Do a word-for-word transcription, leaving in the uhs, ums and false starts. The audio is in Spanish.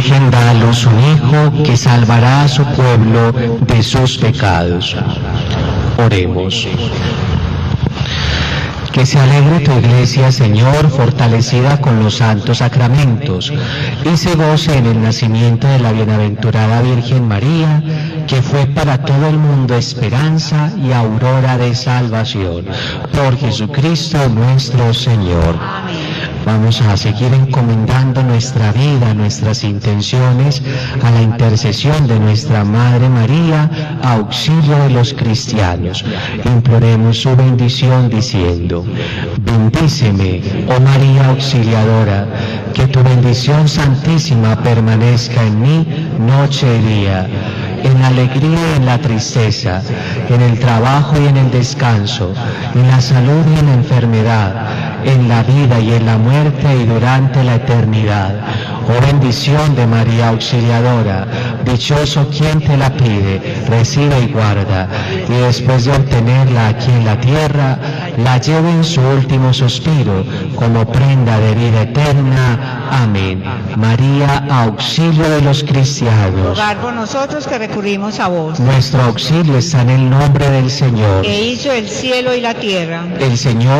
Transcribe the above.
Virgen, da a luz un Hijo que salvará a su pueblo de sus pecados. Oremos. Que se alegre tu Iglesia, Señor, fortalecida con los santos sacramentos, y se goce en el nacimiento de la bienaventurada Virgen María, que fue para todo el mundo esperanza y aurora de salvación. Por Jesucristo nuestro Señor. Vamos a seguir encomendando nuestra vida, nuestras intenciones, a la intercesión de nuestra Madre María, auxilio de los cristianos. Imploremos su bendición diciendo: bendíceme, oh María Auxiliadora, que tu bendición santísima permanezca en mí noche y día, en la alegría y en la tristeza, en el trabajo y en el descanso, en la salud y en la enfermedad, en la vida y en la muerte y durante la eternidad. Oh bendición de María Auxiliadora, dichoso quien te la pide, recibe y guarda, y después de obtenerla aquí en la tierra, la lleve en su último suspiro como prenda de vida eterna. Amén. María, auxilio de los cristianos, Rogad por nosotros que recurrimos a vos. Nuestro auxilio está en el nombre del Señor. Que hizo el cielo y la tierra. El Señor